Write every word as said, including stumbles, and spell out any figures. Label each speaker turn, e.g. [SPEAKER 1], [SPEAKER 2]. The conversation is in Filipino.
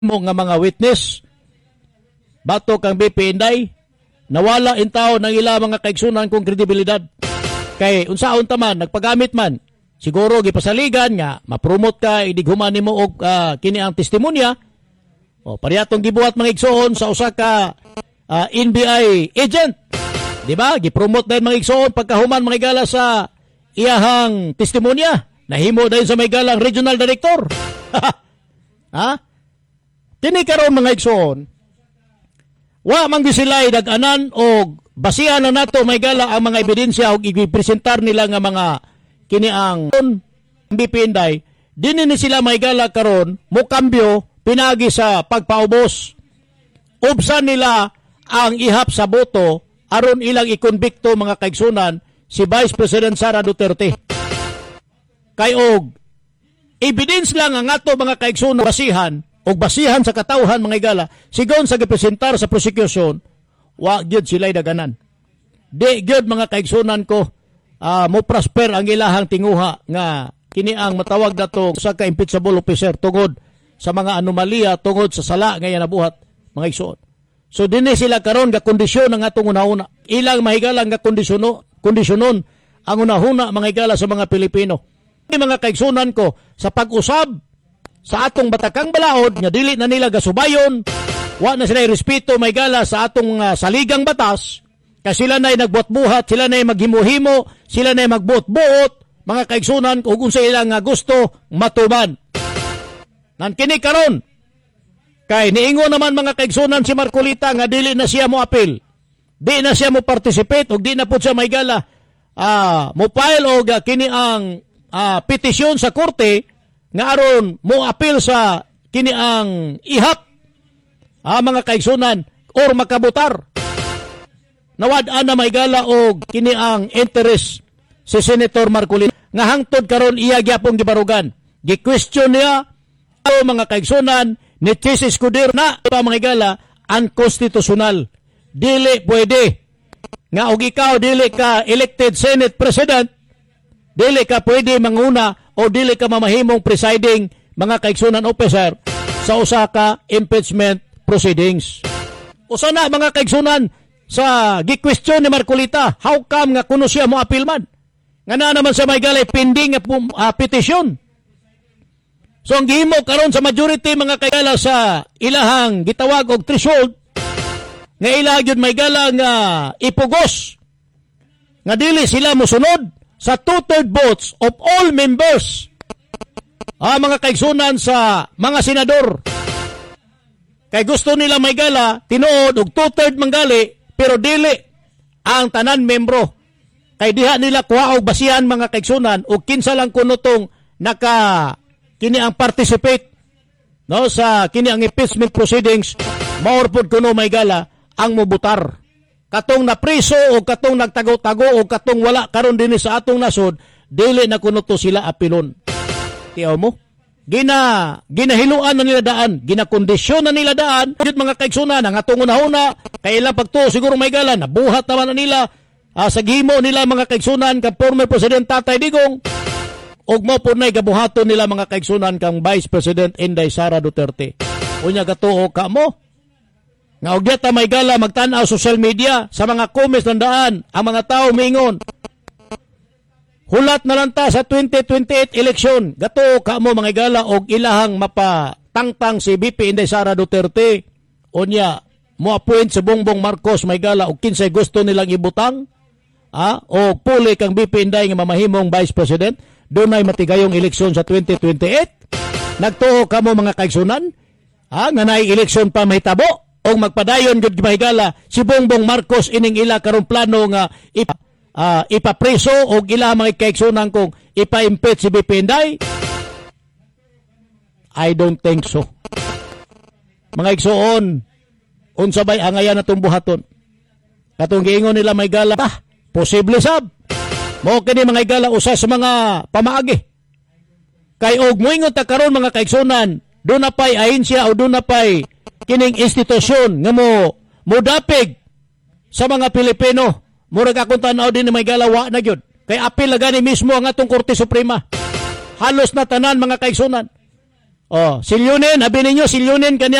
[SPEAKER 1] mo nga mga witness bato kang B P Inday nawala in tao ng ila mga kaigsunan kong kredibilidad kay unsaon ta man nagpagamit man siguro gipasaligan nga ma-promote ka idighuman nimo og uh, kini ang testimonya o parehatong gibuhat mga igsoon sa usa ka uh, N B I agent di ba gipromote din mga igsoon pagkahuman mga igala sa iyahang testimonya nahimo din sa may galang regional director ha kini karon mga igsoon, wa man gyud sila dag-anan o basihan na nato may gala ang mga ebidensya o igipresentar nila nga mga kini ang B P Inday, dinhi ni sila may gala karon mo kambyo pinagi sa pagpaubos. Ubsan nila ang ihap sa boto aron ilang ikonbikto mga kaigsunan si Vice President Sara Duterte. Kay og evidence lang ang ato mga kaigsunan basihan o basihan sa katawhan mga igala, sigon sa gipresentar sa prosecution, wa gyud sila daganan. Di gyud mga kaigsunan ko, uh, mo prosper ang ilahang tinguha nga kini ang matawag nato sa ka-impeachable officer tungod sa mga anomalya tungod sa sala nga nabuhat mga igsoon. So dinhi sila karon ga kondisyon ang atong una-una. Ilang mahigalang ga kondisyono, kondisyonon ang una-una mga igala sa mga Pilipino. Mga kaigsunan ko sa pag-usab sa atong batakang balaod nga dili na nila gasubayon wa na sila respeto may gala sa atong uh, saligang batas kasi sila na'y nagbuhat-buhat sila na'y maghimu-himo sila na'y magbuot-buot mga kaigsunan kung unsa ilang nga gusto matuman nan kini karon kay niingon naman mga kaigsunan si Marcolita nga dili na siya mo apil di na siya mo participate ug di na pud siya may gala uh, mo file og uh, kini ang uh, petisyon sa korte nga aron mo apil sa kini ang ihap ah, mga kaigsunan or makabutar nawad-an na may gala og kini ang interest si Senator Marcolita nga hangtod karon iya gyapon gibarugan gi-question niya o mga kaigsunan ni Chis Escudero na pa mga gala unconstitutional dili pwede nga og ikaw dili ka elected Senate President dili ka pwede manguna o dili ka mamahimong presiding mga kaigsunan officer sa usa ka impeachment proceedings. Usa na mga kaigsunan sa gi-question ni Marcolita, how come nga kuno siya mo appeal man? Nga na naman sa may galay pending nga uh, petition. So ang gihimo karon sa majority mga kaigala sa ilahang gitawag og threshold nga ila gyud may gala nga ipugos nga dili sila mosunod sa two-third votes of all members ah, mga kaigsunan sa mga senador. Kay gusto nila may gala, tinuod og two-third manggali, pero dili ang tanan membro. Kay diha nila kuha og basihan mga kaigsunan og kinsa lang kuno tong naka kini ang participate no sa kini ang impeachment proceedings, maor pud kuno may gala ang mobutar. Katong napriso o katong nagtago-tago o katong wala karon dinhi sa atong nasod, dili na kuno to sila apilon. Tiyaw mo? Gina ginahiluan na nila daan, ginakondisyon na nila daan. Jud mga kaigsunan ang atong una-una kay ilang pagtuo siguro may gala nabuhat naman na nila uh, sa gihimo nila mga kaigsunan kang former President Tatay Digong ug mo pud nay gabuhaton nila mga kaigsunan kang Vice President Inday Sara Duterte. Unya gatuo ka mo nga og ta may gala magtan-aw social media sa mga comments ng daan ang mga tao mingon hulat na lang ta sa twenty twenty-eight election gato ka mo mga gala og ilahang mapatangtang si B P Inday Sara Duterte unya mo appoint si Bongbong Marcos may gala og kinsay gusto nilang ibutang ah og puli kang B P Inday nga mamahimong Vice President dunay matigayong eleksyon sa twenty twenty-eight nagtuo ka mo mga kaigsunan ah nga nay eleksyon pa mahitabo o magpadayon gud mahigala si Bongbong Marcos ining ila karon plano nga ipa, uh, ipapreso o ila mga kaigsunan kung ipa-impeach si B P Inday? I don't think so. Mga igsoon, unsa bay angayan natong buhaton? Katong giingon nila may gala, ah, posible sab. Mo kini mga igala usa sa mga pamaagi. Kay og moingon ta karon mga kaigsunan, do na pay ahensya o do na pay kining institusyon nga mo mudapig sa mga Pilipino murag akong tanaw din may galawa na gyud kay apil na gani mismo ang atong Korte Suprema halos na tanan mga kaigsunan Oh, silyunin, abi ninyo, silyunin kanya